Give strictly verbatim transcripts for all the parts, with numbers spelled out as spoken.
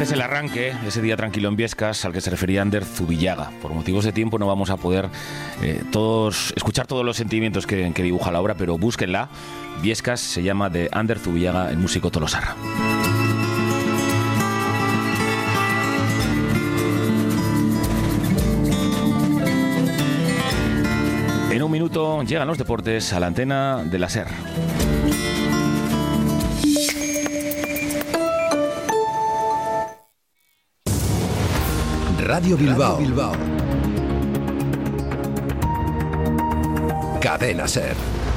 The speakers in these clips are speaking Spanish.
es el arranque, ese día tranquilo en Biescas al que se refería Ander Zubillaga. Por motivos de tiempo no vamos a poder eh, todos escuchar todos los sentimientos que, que dibuja la obra, pero búsquenla. Biescas se llama de Ander Zubillaga, el músico tolosarra. En un minuto llegan los deportes a la antena de la SER. Radio Bilbao. Radio Bilbao. Cadena SER.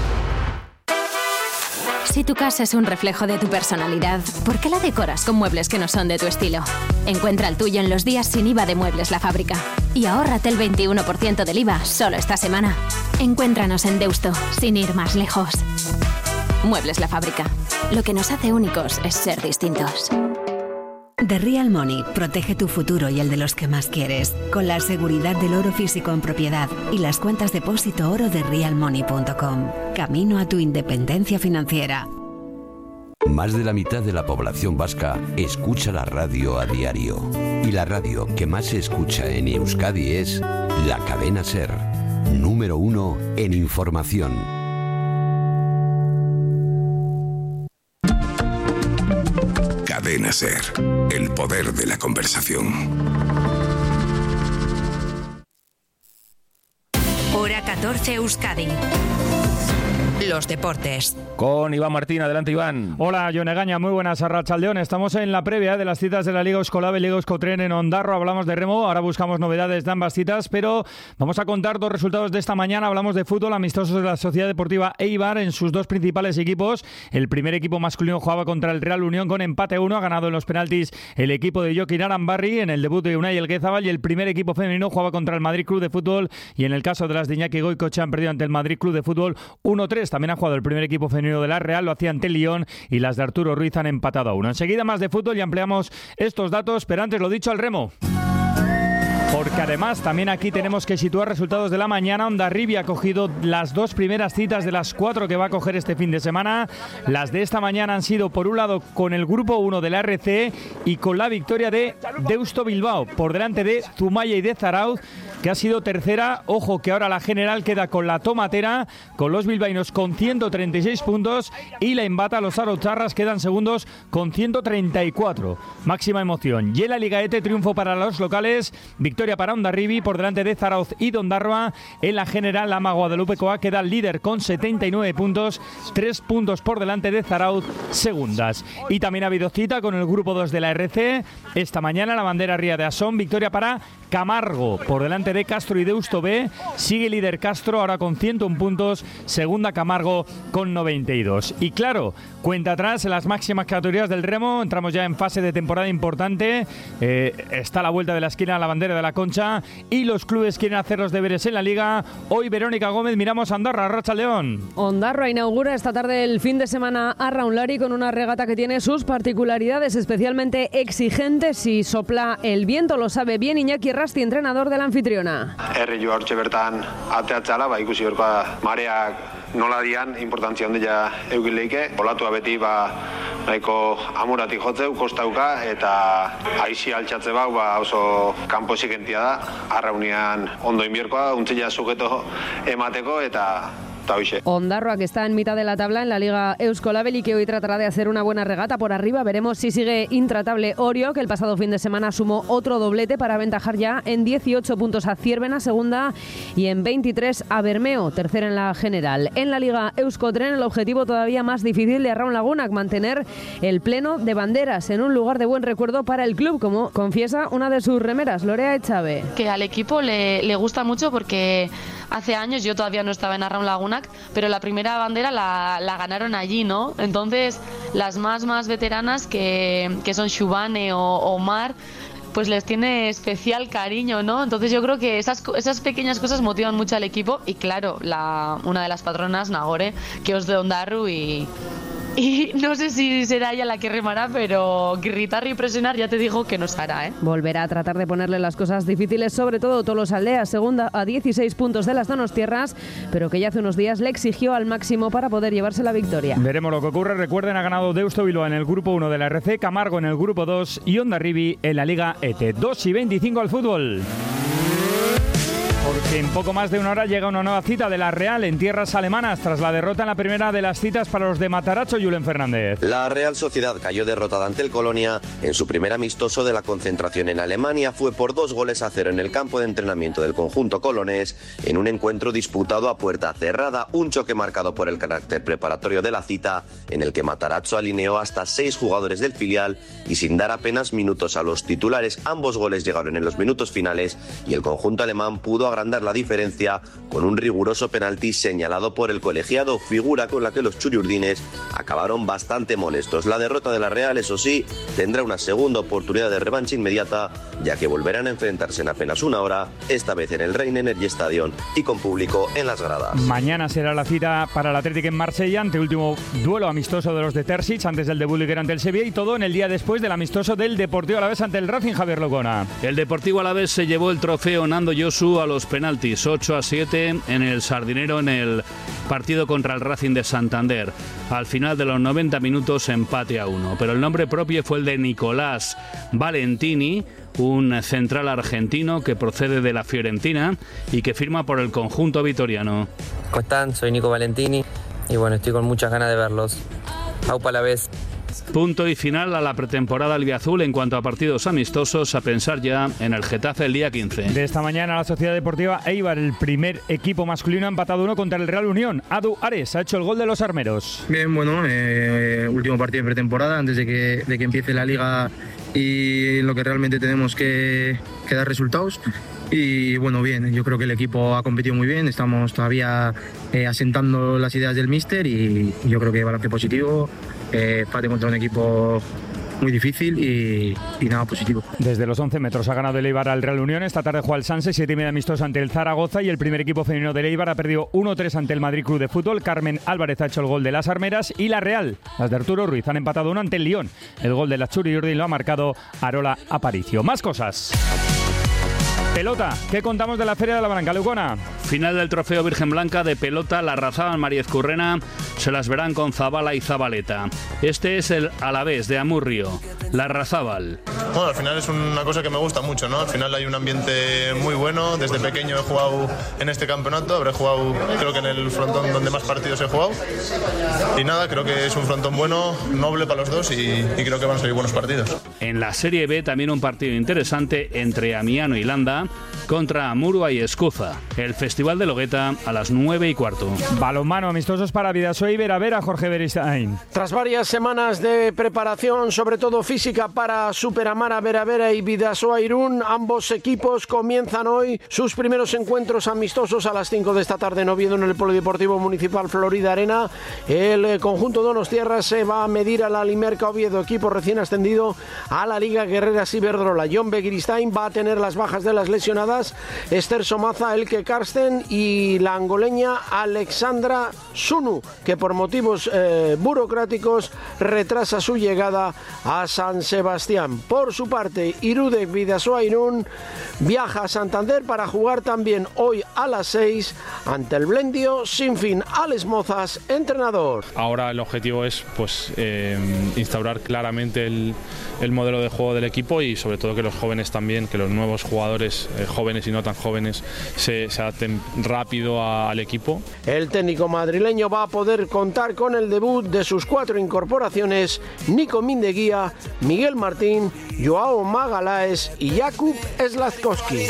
Si tu casa es un reflejo de tu personalidad, ¿por qué la decoras con muebles que no son de tu estilo? Encuentra el tuyo en los días sin I V A de Muebles La Fábrica. Y ahórrate el veintiuno por ciento del I V A solo esta semana. Encuéntranos en Deusto, sin ir más lejos. Muebles La Fábrica. Lo que nos hace únicos es ser distintos. The Real Money protege tu futuro y el de los que más quieres, con la seguridad del oro físico en propiedad y las cuentas depósito oro de real money punto com. Camino a tu independencia financiera. Más de la mitad de la población vasca escucha la radio a diario. Y la radio que más se escucha en Euskadi es la Cadena SER, número uno en información. Cadena SER, el poder de la conversación. Hora catorce Euskadi. Los deportes. Con Iván Martín. Adelante, Iván. Hola, Jon Egaña. Muy buenas, Arratsaldeón. Estamos en la previa de las citas de la Liga Euskolab y Liga Euskotren en Ondarroa. Hablamos de remo, ahora buscamos novedades de ambas citas, pero vamos a contar dos resultados de esta mañana. Hablamos de fútbol, amistosos de la Sociedad Deportiva Eibar en sus dos principales equipos. El primer equipo masculino jugaba contra el Real Unión con empate a uno. Ha ganado en los penaltis el equipo de Jokin Aranbarri en el debut de Unai Elguezabal, y el primer equipo femenino jugaba contra el Madrid Club de Fútbol, y en el caso de las de Iñaki Goicoechea han perdido ante el Madrid Club de Fútbol uno tres. También ha jugado el primer equipo femenino de la Real, lo hacía ante el Lyon, y las de Arturo Ruiz han empatado a uno. Enseguida más de fútbol y ampliamos estos datos, pero antes lo dicho, al remo. Porque además también aquí tenemos que situar resultados de la mañana. Hondarribia ha cogido las dos primeras citas de las cuatro que va a coger este fin de semana. Las de esta mañana han sido, por un lado, con el grupo uno de la R C y con la victoria de Deusto Bilbao, por delante de Zumaya y de Zarauz, que ha sido tercera. Ojo que ahora la general queda con la tomatera, con los bilbaínos con ciento treinta y seis puntos, y la embata, los arautarras quedan segundos con ciento treinta y cuatro. Máxima emoción. Y en la Liga E T, triunfo para los locales, victoria para Hondarribia por delante de Zarauz y de Ondarroa. En la general, Ama Guadalupekoa queda líder con setenta y nueve puntos, tres puntos por delante de Zarauz, segundas. Y también ha habido cita con el grupo dos de la R C. Esta mañana la bandera ría de Asón, victoria para Camargo por delante de Castro y Deusto B. Sigue líder Castro ahora con ciento uno puntos, segunda Camargo con noventa y dos. Y claro, cuenta atrás en las máximas categorías del remo. Entramos ya en fase de temporada importante. Eh, está a la vuelta de la esquina la bandera de la Concha y los clubes quieren hacer los deberes en la Liga. Hoy, Verónica Gómez, miramos a Ondarroa. Arratsaldeón. Ondarroa inaugura esta tarde el fin de semana a Raunlari con una regata que tiene sus particularidades, especialmente exigentes. Si sopla el viento, lo sabe bien Iñaki Errasti, entrenador de la anfitriona. Herri joa hortxe bertan ateatzala, ba ikusi horkoa mareak nola dian importantzia handia eukin leike. Olatua beti ba nahiko amuratik jotzeu kostauka, eta aisi altxatze bau ba oso kanpozik entia da. Arraunean ondo inbierkoa, untzilla sujeto emateko, eta Ondarroa, que está en mitad de la tabla en la Liga Euskolab y que hoy tratará de hacer una buena regata por arriba. Veremos si sigue intratable Orio, que el pasado fin de semana sumó otro doblete para aventajar ya en dieciocho puntos a Zierbena, segunda, y en veintitrés a Bermeo, tercera en la general. En la Liga Euskotren, el objetivo todavía más difícil de Arraun Lagunak, mantener el pleno de banderas en un lugar de buen recuerdo para el club, como confiesa una de sus remeras, Lorea Echave. Que al equipo le, le gusta mucho porque hace años yo todavía no estaba en Arraun Lagunak, pero la primera bandera la, la ganaron allí, ¿no? Entonces las más más veteranas, que, que son Shubane o Omar, pues les tiene especial cariño, ¿no? Entonces yo creo que esas, esas pequeñas cosas motivan mucho al equipo. Y claro, la, una de las patronas, Nagore, que es de Ondarru, y y no sé si será ella la que remará, pero gritar y presionar ya te digo que nos hará, ¿eh? Volverá a tratar de ponerle las cosas difíciles, sobre todo Tolosaldea, segunda a dieciséis puntos de las donostiarras, pero que ya hace unos días le exigió al máximo para poder llevarse la victoria. Veremos lo que ocurre. Recuerden, ha ganado Deusto Bilbao en el grupo uno de la R C, Camargo en el grupo dos y Hondarribia en la Liga E T E. dos y veinticinco al fútbol. Porque en poco más de una hora llega una nueva cita de la Real en tierras alemanas tras la derrota en la primera de las citas para los de Matarazzo. Julen Fernández. La Real Sociedad cayó derrotada ante el Colonia en su primer amistoso de la concentración en Alemania. Fue por dos goles a cero en el campo de entrenamiento del conjunto colonés en un encuentro disputado a puerta cerrada. Un choque marcado por el carácter preparatorio de la cita en el que Matarazzo alineó hasta seis jugadores del filial y sin dar apenas minutos a los titulares. Ambos goles llegaron en los minutos finales y el conjunto alemán pudo agrandar la diferencia con un riguroso penalti señalado por el colegiado, figura con la que los churiurdines acabaron bastante molestos. La derrota de la Real, eso sí, tendrá una segunda oportunidad de revancha inmediata, ya que volverán a enfrentarse en apenas una hora, esta vez en el Rhein Energy Stadion y con público en las gradas. Mañana será la cita para el Atlético en Marsella, ante último duelo amistoso de los de Terzic antes del debut liguero ante el Sevilla, y todo en el día después del amistoso del Deportivo Alavés ante el Racing. Javier Locona. El Deportivo Alavés se llevó el trofeo Nando Josu a los penaltis, ocho a siete en el Sardinero en el partido contra el Racing de Santander. Al final de los noventa minutos, empate a uno. Pero el nombre propio fue el de Nicolás Valentini, un central argentino que procede de la Fiorentina y que firma por el conjunto vitoriano. ¿Cómo están? Soy Nico Valentini y bueno, estoy con muchas ganas de verlos. Aupa Alavés. Punto y final a la pretemporada albiazul en cuanto a partidos amistosos, a pensar ya en el Getafe el día quince. De esta mañana la Sociedad Deportiva Eibar, el primer equipo masculino, ha empatado uno contra el Real Unión. Adu Ares ha hecho el gol de los armeros. Bien, bueno, eh, último partido de pretemporada antes de que, de que empiece la liga y en lo que realmente tenemos que, que dar resultados. Y bueno, bien, yo creo que el equipo ha competido muy bien, estamos todavía eh, asentando las ideas del míster y yo creo que balance positivo, eh, empate contra un equipo muy difícil y, y nada, positivo. Desde los once metros ha ganado el Eibar al Real Unión. Esta tarde juega el Sanse, siete y media amistoso ante el Zaragoza, y el primer equipo femenino del Eibar ha perdido uno tres ante el Madrid Club de Fútbol. Carmen Álvarez ha hecho el gol de las armeras, y la Real, las de Arturo Ruiz, han empatado uno ante el Lyon. El gol de la Churiurdin lo ha marcado Arola Aparicio. Más cosas. Pelota, ¿qué contamos de la Feria de la Branca, Leucona? Final del Trofeo Virgen Blanca de pelota. La Larrazábal María Ezcurrena se las verán con Zabala y Zabaleta. Este es el Alavés de Amurrio, Larrazábal. Bueno, al final es una cosa que me gusta mucho, ¿no? Al final hay un ambiente muy bueno. Desde pequeño he jugado en este campeonato, habré jugado creo que en el frontón donde más partidos he jugado. Y nada, creo que es un frontón bueno, noble para los dos y, y creo que van a salir buenos partidos. En la Serie B también un partido interesante entre Amiano y Landa contra Amurua y Escuza. El Festival de Logueta a las nueve y cuarto. Balonmano, amistosos para Bidasoa y Vera Vera, Jorge Beristain. Tras varias semanas de preparación, sobre todo física, para Superamara Vera Vera y Bidasoa Irún, ambos equipos comienzan hoy sus primeros encuentros amistosos a las cinco de esta tarde en Oviedo, en el Polideportivo Municipal Florida Arena. El conjunto donostiarra se va a medir a la Limerca Oviedo, equipo recién ascendido a la Liga Guerreras Iberdrola. John Begiristain va a tener las bajas de las lesionadas Esther Somaza, Elke Karsten y la angoleña Alexandra Sunu, que por motivos eh, burocráticos retrasa su llegada a San Sebastián. Por su parte, Irudek Bidasoa Irún viaja a Santander para jugar también hoy a las seis ante el Blendio Sinfín. Alex Mozas, entrenador. Ahora el objetivo es pues eh, instaurar claramente el, el modelo de juego del equipo y sobre todo que los jóvenes también, que los nuevos jugadores eh, jóvenes y no tan jóvenes se, se adapten rápido a, al equipo. El técnico madrileño va a poder contar con el debut de sus cuatro incorporaciones: Nico Mindeguía, Miguel Martín, Joao Magalaes y Jakub Slazkowski.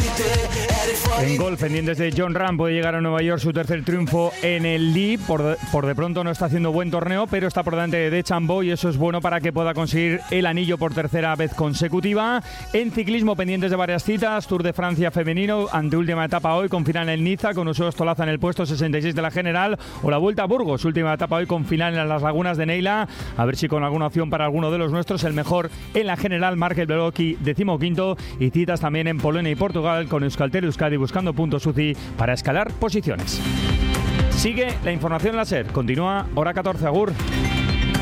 En golf, pendientes de John Ram, puede llegar a Nueva York su tercer triunfo en el Lee. Por de, por de pronto no está haciendo buen torneo, pero está por delante de DeChambeau y eso es bueno para que pueda conseguir el anillo por tercera vez consecutiva. En ciclismo, pendientes de varias citas: Tour de Francia femenino, anteúltima etapa hoy con final en Niza, con Uso Ostolaza en el puesto sesenta y seis de la general, o la Vuelta a Burgos, última etapa hoy con final en las Lagunas de Neila. A ver si con alguna opción para alguno de los nuestros. El mejor en la general, Markel Beloki, decimoquinto, y citas también en Polonia y Portugal con Euskaltel Euskadi buscando puntos U C I para escalar posiciones. Sigue la información en la SER. Continúa hora catorce, agur.